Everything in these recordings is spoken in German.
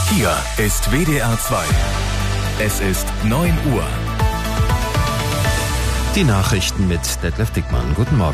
Hier ist WDR 2. Es ist 9 Uhr. Die Nachrichten mit Detlef Dickmann. Guten Morgen.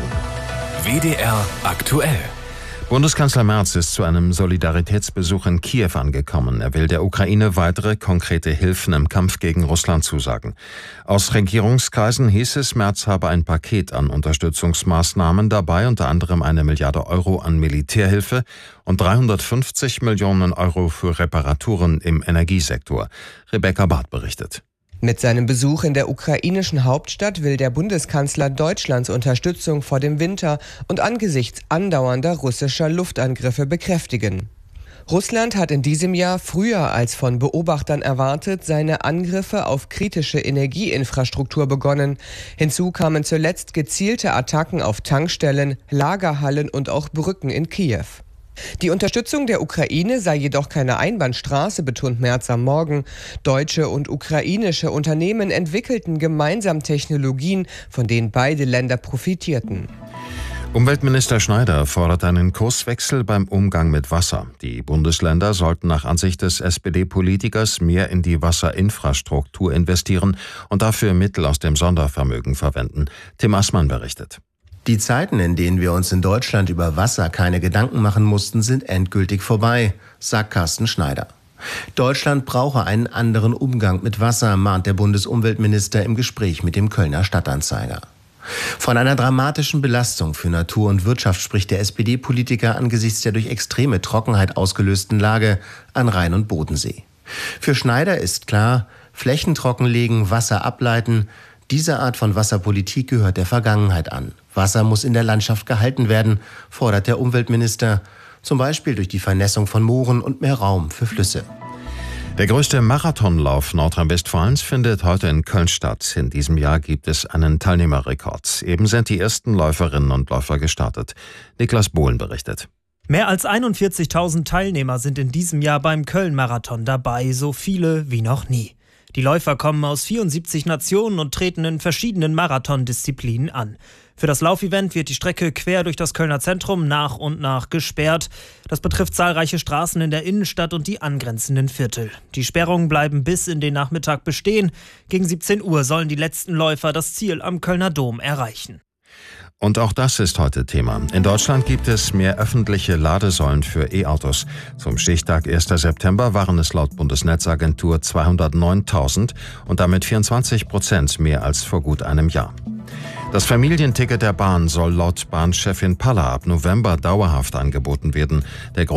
WDR aktuell. Bundeskanzler Merz ist zu einem Solidaritätsbesuch in Kiew angekommen. Er will der Ukraine weitere konkrete Hilfen im Kampf gegen Russland zusagen. Aus Regierungskreisen hieß es, Merz habe ein Paket an Unterstützungsmaßnahmen dabei, unter anderem 1 Milliarde Euro an Militärhilfe und 350 Millionen Euro für Reparaturen im Energiesektor. Rebecca Barth berichtet. Mit seinem Besuch in der ukrainischen Hauptstadt will der Bundeskanzler Deutschlands Unterstützung vor dem Winter und angesichts andauernder russischer Luftangriffe bekräftigen. Russland hat in diesem Jahr früher als von Beobachtern erwartet seine Angriffe auf kritische Energieinfrastruktur begonnen. Hinzu kamen zuletzt gezielte Attacken auf Tankstellen, Lagerhallen und auch Brücken in Kiew. Die Unterstützung der Ukraine sei jedoch keine Einbahnstraße, betont Merz am Morgen. Deutsche und ukrainische Unternehmen entwickelten gemeinsam Technologien, von denen beide Länder profitierten. Umweltminister Schneider fordert einen Kurswechsel beim Umgang mit Wasser. Die Bundesländer sollten nach Ansicht des SPD-Politikers mehr in die Wasserinfrastruktur investieren und dafür Mittel aus dem Sondervermögen verwenden. Tim Assmann berichtet. Die Zeiten, in denen wir uns in Deutschland über Wasser keine Gedanken machen mussten, sind endgültig vorbei, sagt Carsten Schneider. Deutschland brauche einen anderen Umgang mit Wasser, mahnt der Bundesumweltminister im Gespräch mit dem Kölner Stadtanzeiger. Von einer dramatischen Belastung für Natur und Wirtschaft spricht der SPD-Politiker angesichts der durch extreme Trockenheit ausgelösten Lage an Rhein und Bodensee. Für Schneider ist klar, Flächen trockenlegen, Wasser ableiten, diese Art von Wasserpolitik gehört der Vergangenheit an. Wasser muss in der Landschaft gehalten werden, fordert der Umweltminister, zum Beispiel durch die Vernässung von Mooren und mehr Raum für Flüsse. Der größte Marathonlauf Nordrhein-Westfalens findet heute in Köln statt. In diesem Jahr gibt es einen Teilnehmerrekord. Eben sind die ersten Läuferinnen und Läufer gestartet. Niklas Bohlen berichtet. Mehr als 41.000 Teilnehmer sind in diesem Jahr beim Köln-Marathon dabei, so viele wie noch nie. Die Läufer kommen aus 74 Nationen und treten in verschiedenen Marathondisziplinen an. Für das Laufevent wird die Strecke quer durch das Kölner Zentrum nach und nach gesperrt. Das betrifft zahlreiche Straßen in der Innenstadt und die angrenzenden Viertel. Die Sperrungen bleiben bis in den Nachmittag bestehen. Gegen 17 Uhr sollen die letzten Läufer das Ziel am Kölner Dom erreichen. Und auch das ist heute Thema. In Deutschland gibt es mehr öffentliche Ladesäulen für E-Autos. Zum Stichtag 1. September waren es laut Bundesnetzagentur 209.000 und damit 24% mehr als vor gut einem Jahr. Das Familienticket der Bahn soll laut Bahnchefin Paller ab November dauerhaft angeboten werden. Der